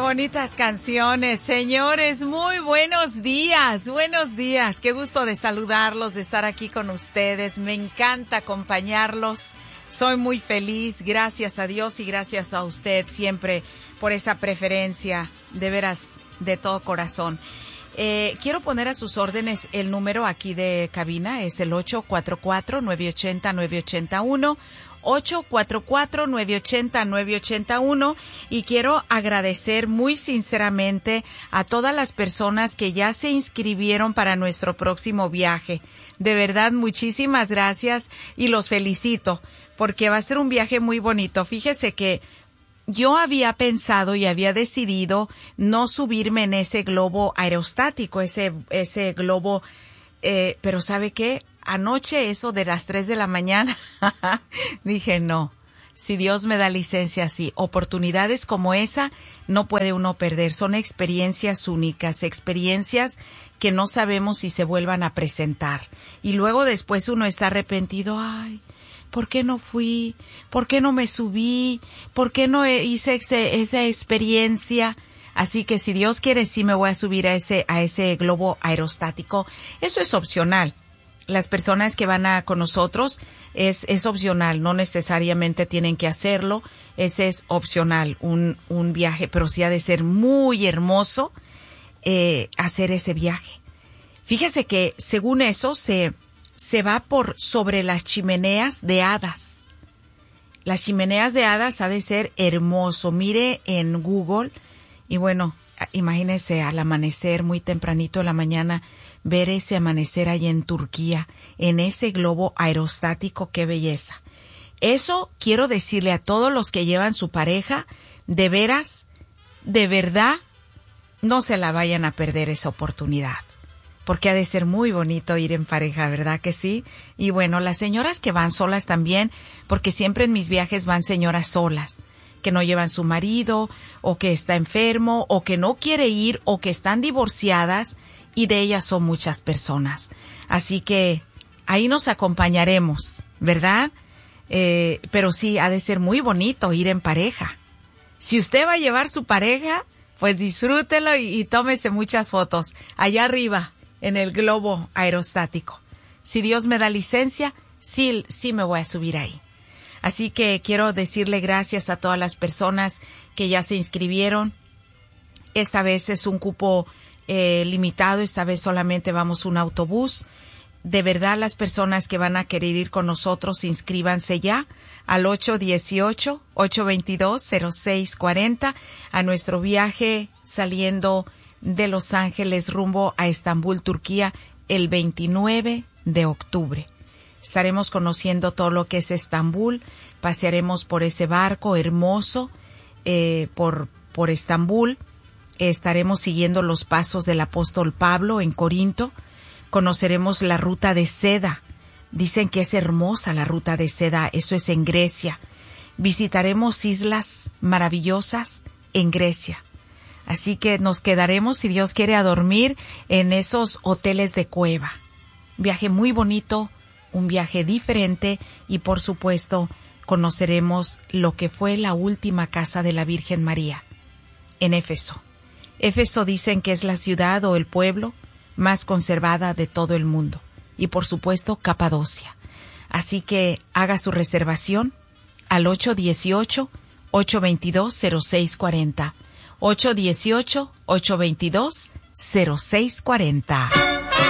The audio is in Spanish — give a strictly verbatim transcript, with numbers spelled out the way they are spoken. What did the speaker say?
bonitas canciones. Señores, muy buenos días, buenos días. Qué gusto de saludarlos, de estar aquí con ustedes. Me encanta acompañarlos. Soy muy feliz, gracias a Dios y gracias a usted siempre por esa preferencia, de veras, de todo corazón. Eh, quiero poner a sus órdenes el número aquí de cabina, es el ocho cuatro cuatro, nueve ocho cero, nueve ocho cero uno, ocho cuatro cuatro, nueve ocho cero, nueve ocho cero uno, y quiero agradecer muy sinceramente a todas las personas que ya se inscribieron para nuestro próximo viaje. De verdad, muchísimas gracias y los felicito porque va a ser un viaje muy bonito. Fíjese que yo había pensado y había decidido no subirme en ese globo aerostático, ese, ese globo, eh, pero ¿sabe qué? Anoche, eso de las tres de la mañana, dije no, si Dios me da licencia así, oportunidades como esa no puede uno perder, son experiencias únicas, experiencias que no sabemos si se vuelvan a presentar. Y luego después uno está arrepentido, ay, ¿por qué no fui? ¿Por qué no me subí? ¿Por qué no hice ese, esa experiencia? Así que si Dios quiere, sí me voy a subir a ese, a ese globo aerostático. Eso es opcional. Las personas que van a con nosotros es, es opcional, no necesariamente tienen que hacerlo. Ese es opcional, un, un viaje, pero sí ha de ser muy hermoso eh, hacer ese viaje. Fíjese que según eso se... se va por sobre las chimeneas de hadas. Las chimeneas de hadas ha de ser hermoso. Mire en Google y bueno, imagínese al amanecer muy tempranito en la mañana, ver ese amanecer allá en Turquía, en ese globo aerostático, qué belleza. Eso quiero decirle a todos los que llevan su pareja, de veras, de verdad, no se la vayan a perder esa oportunidad. Porque ha de ser muy bonito ir en pareja, ¿verdad que sí? Y bueno, las señoras que van solas también, porque siempre en mis viajes van señoras solas, que no llevan su marido, o que está enfermo, o que no quiere ir, o que están divorciadas, y de ellas son muchas personas. Así que ahí nos acompañaremos, ¿verdad? Eh, pero sí, ha de ser muy bonito ir en pareja. Si usted va a llevar su pareja, pues disfrútelo y, y tómese muchas fotos allá arriba, en el globo aerostático. Si Dios me da licencia, sí, sí me voy a subir ahí. Así que quiero decirle gracias a todas las personas que ya se inscribieron. Esta vez es un cupo eh, limitado, esta vez solamente vamos un autobús. De verdad, las personas que van a querer ir con nosotros, inscríbanse ya al ocho uno ocho, ocho dos dos, cero seis cuatro cero a nuestro viaje saliendo de Los Ángeles rumbo a Estambul, Turquía, el veintinueve de octubre. Estaremos conociendo todo lo que es Estambul, pasearemos por ese barco hermoso eh, por, por Estambul, estaremos siguiendo los pasos del apóstol Pablo en Corinto, conoceremos la ruta de seda, dicen que es hermosa la ruta de seda, eso es en Grecia, visitaremos islas maravillosas en Grecia. Así que nos quedaremos, si Dios quiere, a dormir en esos hoteles de cueva. Viaje muy bonito, un viaje diferente y, por supuesto, conoceremos lo que fue la última casa de la Virgen María, en Éfeso. Éfeso dicen que es la ciudad o el pueblo más conservada de todo el mundo. Y, por supuesto, Capadocia. Así que haga su reservación al ocho uno ocho, ocho dos dos, cero seis cuatro cero. ocho uno ocho, ocho dos dos, cero seis cuatro cero.